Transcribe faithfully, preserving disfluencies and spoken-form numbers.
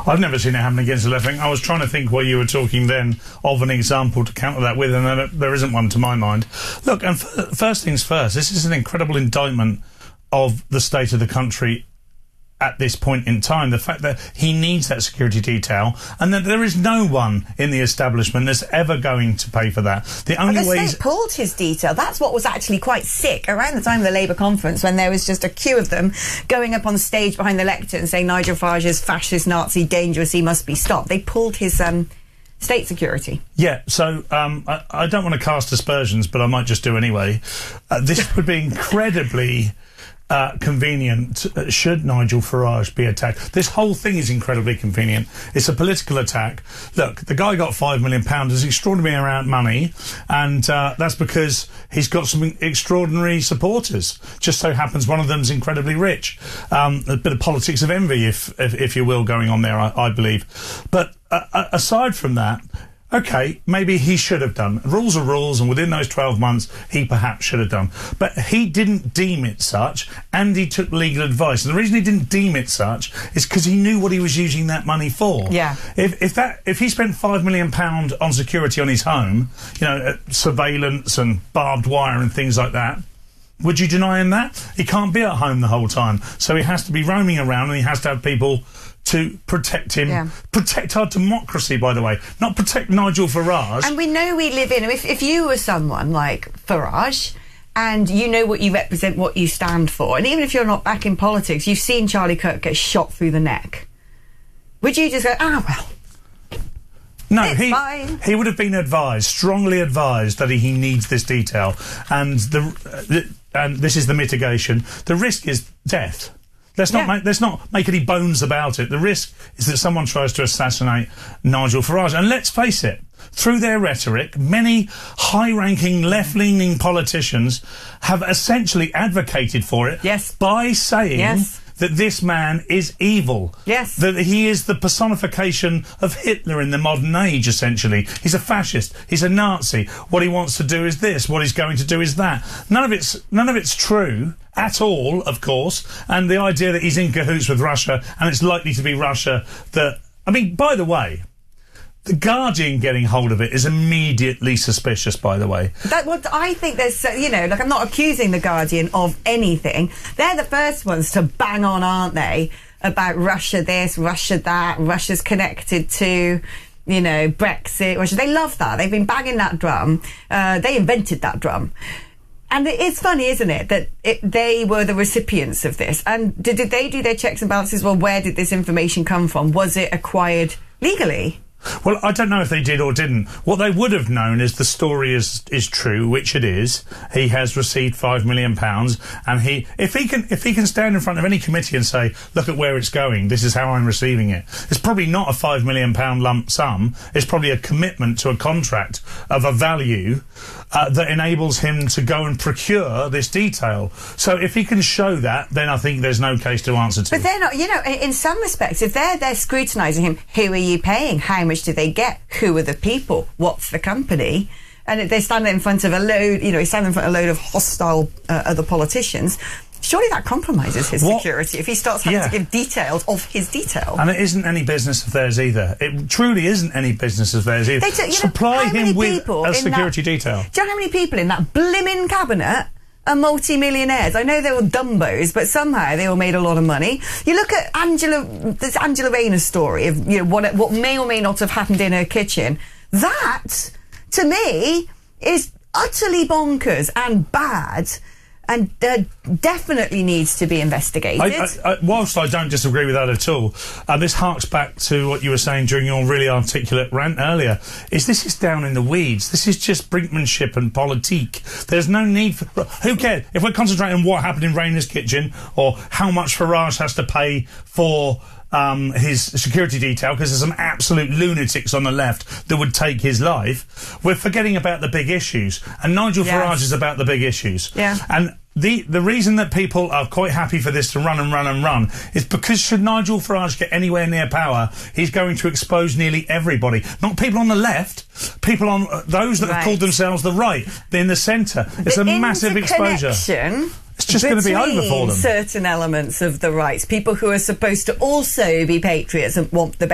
I've never seen it happen against the left wing. I was trying to think what you were talking then of an example to counter that with, and there, there isn't one to my mind. Look, and f first things first, this is an incredible indictment of the state of the country at this point in time. The fact that he needs that security detail, and that there is no one in the establishment that's ever going to pay for that. The only but the way state pulled his detail. That's what was actually quite sick around the time of the Labour conference, when there was just a queue of them going up on stage behind the lectern saying Nigel Farage is fascist, Nazi, dangerous, he must be stopped. They pulled his um, state security. Yeah, so um, I, I don't want to cast aspersions, but I might just do anyway. Uh, this would be incredibly Uh, convenient uh, should Nigel Farage be attacked. This whole thing is incredibly convenient. It's a political attack. Look, the guy got five million pounds. There's extraordinary amount of money, and uh, that's because he's got some extraordinary supporters. Just so happens one of them's incredibly rich. Um, a bit of politics of envy, if if, if you will, going on there, I, I believe. But uh, aside from that, OK, maybe he should have done. Rules are rules, and within those twelve months, he perhaps should have done. But he didn't deem it such, and he took legal advice. And the reason he didn't deem it such is because he knew what he was using that money for. Yeah. If, if that, if he spent five million pounds on security on his home, you know, uh, surveillance and barbed wire and things like that, would you deny him that? He can't be at home the whole time. So he has to be roaming around, and he has to have people to protect him, yeah. protect our democracy, by the way, not protect Nigel Farage. And we know we live in, if, if you were someone like Farage, and you know what you represent, what you stand for, and even if you're not back in politics, you've seen Charlie Kirk get shot through the neck, would you just go, ah, well, no, it's he fine. He would have been advised, strongly advised, that he, he needs this detail, and the, uh, the and this is the mitigation. The risk is death. Let's not, yeah. make, let's not make any bones about it. The risk is that someone tries to assassinate Nigel Farage. And let's face it, through their rhetoric, many high-ranking, left-leaning politicians have essentially advocated for it yes. by saying yes. that this man is evil. Yes. That he is the personification of Hitler in the modern age, essentially. He's a fascist. He's a Nazi. What he wants to do is this. What he's going to do is that. None of it's, none of it's true at all, of course. And the idea that he's in cahoots with Russia, and it's likely to be Russia that... I mean, by the way, The Guardian getting hold of it is immediately suspicious, by the way. That what I think there's, uh, you know, like, I'm not accusing The Guardian of anything. They're the first ones to bang on, aren't they, about Russia this, Russia that, Russia's connected to, you know, Brexit, Russia. They love that. They've been banging that drum. Uh, they invented that drum. And it's funny, isn't it, that it, they were the recipients of this. And did, did they do their checks and balances? Well, where did this information come from? Was it acquired legally? Well, I don't know if they did or didn't. What they would have known is the story is is true, which it is. He has received five million pounds, and he, if he can, if he can stand in front of any committee and say, "Look at where it's going. This is how I'm receiving it." It's probably not a five million pound lump sum. It's probably a commitment to a contract of a value uh, that enables him to go and procure this detail. So, if he can show that, then I think there's no case to answer to. But they're not. You know, in some respects, if they're they're scrutinising him, who are you paying? How much do they get? Who are the people? What's the company? And they stand in front of a load, you know, he stands in front of a load of hostile uh, other politicians. Surely that compromises his what? security if he starts having yeah. to give details of his detail. And it isn't any business of theirs either. It truly isn't any business of theirs either. They you Supply know, him with a security that, detail. Do you know how many people in that blimmin' cabinet are multi-millionaires? I know they were dumbos, but somehow they all made a lot of money. You look at Angela, this Angela Rayner's story of, you know, what what may or may not have happened in her kitchen. That, to me, is utterly bonkers and bad, and uh, definitely needs to be investigated. I, I, I, whilst I don't disagree with that at all, uh, this harks back to what you were saying during your really articulate rant earlier, is this is down in the weeds. This is just brinkmanship and politique. There's no need for... Who cares? If we're concentrating on what happened in Rayner's kitchen, or how much Farage has to pay for um, his security detail, because there's some absolute lunatics on the left that would take his life, we're forgetting about the big issues. And Nigel yes. Farage is about the big issues. Yeah. And The the reason that people are quite happy for this to run and run and run is because should Nigel Farage get anywhere near power, he's going to expose nearly everybody. Not people on the left, people on uh, those that right. have called themselves the right. They're in the centre. It's the a massive exposure. It's just going to be over for them. Certain elements of the rights, people who are supposed to also be patriots and want the